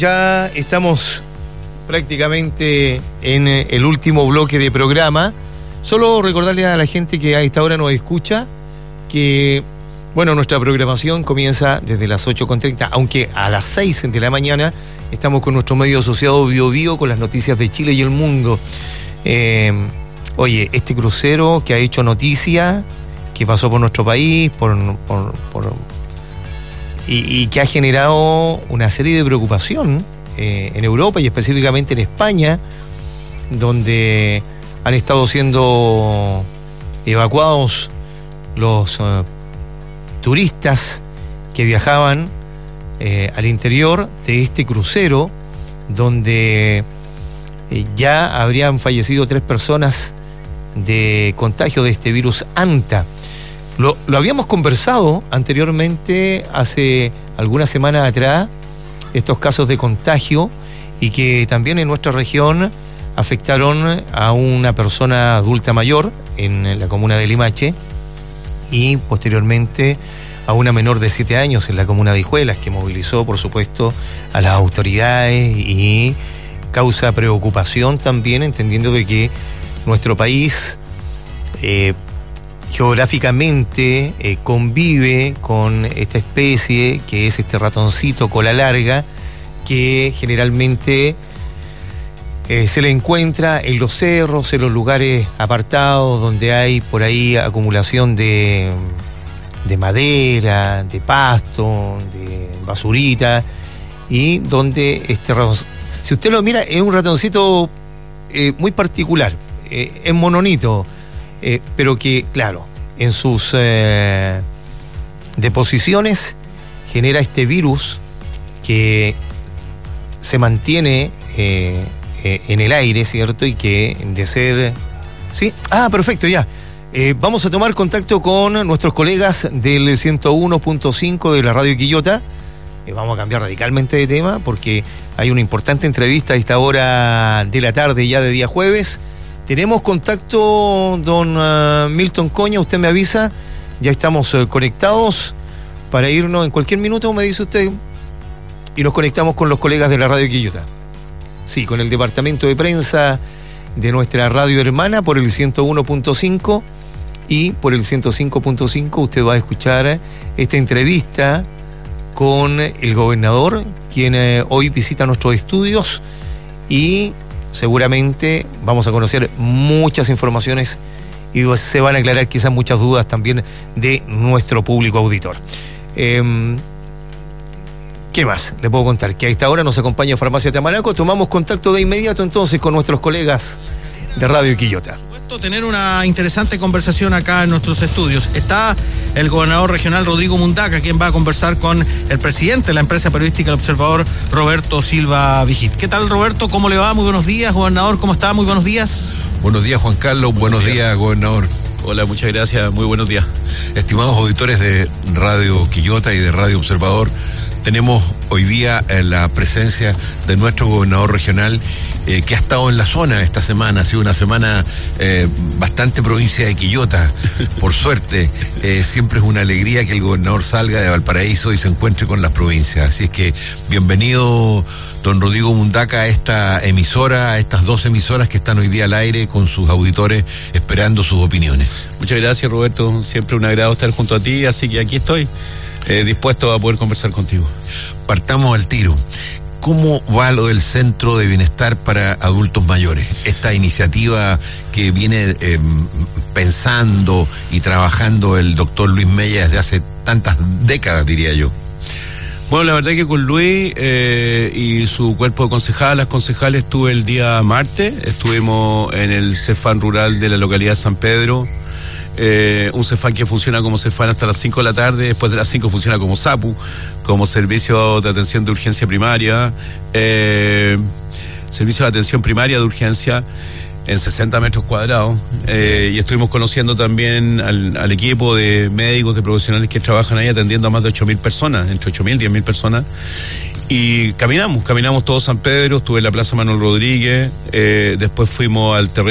Ya estamos prácticamente en el último bloque de programa. Solo recordarle a la gente que a esta hora nos escucha que, bueno, nuestra programación comienza desde las 8:30, aunque a las 6 de la mañana estamos con nuestro medio asociado BioBio con las noticias de Chile y el mundo. Oye, este crucero que ha hecho noticia, que pasó por nuestro país, y que ha generado una serie de preocupación en Europa y específicamente en España, donde han estado siendo evacuados los turistas que viajaban al interior de este crucero, donde ya habrían fallecido 3 personas de contagio de este virus Anta. Lo habíamos conversado anteriormente, hace algunas semanas atrás, estos casos de contagio, y que también en nuestra región afectaron a una persona adulta mayor en la comuna de Limache y posteriormente a una menor de 7 años en la comuna de Hijuelas, que movilizó, por supuesto, a las autoridades y causa preocupación también, entendiendo de que nuestro país geográficamente convive con esta especie que es este ratoncito cola larga, que generalmente se le encuentra en los cerros, en los lugares apartados donde hay por ahí acumulación de madera, de pasto, de basurita, y donde este ratón, si usted lo mira, es un ratoncito muy particular, es mononito, pero que, claro, en sus deposiciones genera este virus que se mantiene en el aire, ¿cierto? Y que de ser... ¿Sí? Ah, perfecto, ya. Vamos a tomar contacto con nuestros colegas del 101.5 de la Radio Quillota. Vamos a cambiar radicalmente de tema porque hay una importante entrevista a esta hora de la tarde, ya de día jueves. Tenemos contacto, don Milton Coña, usted me avisa, ya estamos conectados para irnos en cualquier minuto, me dice usted, y nos conectamos con los colegas de la Radio Quillota. Sí, con el departamento de prensa de nuestra radio hermana por el 101.5 y por el 105.5 usted va a escuchar esta entrevista con el gobernador, quien hoy visita nuestros estudios, y seguramente vamos a conocer muchas informaciones y se van a aclarar quizás muchas dudas también de nuestro público auditor. ¿Qué más le puedo contar? Que a esta hora nos acompaña Farmacia Tamanaco. Tomamos contacto de inmediato entonces con nuestros colegas de Radio Quillota. Tener una interesante conversación acá en nuestros estudios. Está el gobernador regional Rodrigo Mundaca, quien va a conversar con el presidente de la empresa periodística El Observador, Roberto Silva Vigil. ¿Qué tal, Roberto? ¿Cómo le va? Muy buenos días, gobernador. ¿Cómo está? Muy buenos días. Buenos días, Juan Carlos. Buenos días, gobernador. Hola, muchas gracias. Muy buenos días. Estimados auditores de Radio Quillota y de Radio Observador, tenemos hoy día la presencia de nuestro gobernador regional, que ha estado en la zona esta semana. Ha sido una semana bastante provincia de Quillota, por suerte. Siempre es una alegría que el gobernador salga de Valparaíso y se encuentre con las provincias. Así es que bienvenido, don Rodrigo Mundaca, a esta emisora, a estas 2 emisoras que están hoy día al aire con sus auditores esperando sus opiniones. Muchas gracias, Roberto. Siempre un agrado estar junto a ti, así que aquí estoy, dispuesto a poder conversar contigo. Partamos al tiro. ¿Cómo va lo del Centro de Bienestar para Adultos Mayores? Esta iniciativa que viene pensando y trabajando el doctor Luis Mella desde hace tantas décadas, diría yo. Bueno, la verdad es que con Luis y su cuerpo de las concejales, estuve el día martes, estuvimos en el CEFAN rural de la localidad de San Pedro, un CEFAN que funciona como CEFAN hasta las 5 de la tarde, después de las 5 funciona como SAPU, como servicio de atención de urgencia primaria, servicio de atención primaria de urgencia en 60 metros cuadrados, y estuvimos conociendo también al equipo de médicos, de profesionales que trabajan ahí atendiendo a más de 8.000 personas, entre 8.000 y 10.000 personas, y caminamos todo San Pedro, estuve en la Plaza Manuel Rodríguez, después fuimos al terreno